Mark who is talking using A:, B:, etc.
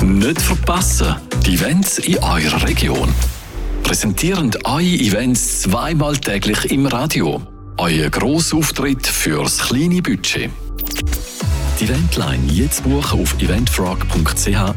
A: Nicht verpassen, die Events in eurer Region. Präsentieren eure Events zweimal täglich im Radio. Euer Grossauftritt fürs kleine Budget. Die Eventline jetzt buchen auf eventfrog.ch